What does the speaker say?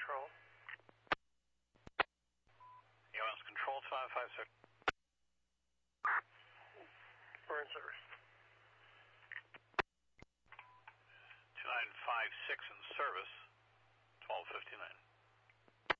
Control. EOS Control 556. We're in service. 2956 in service, 1259.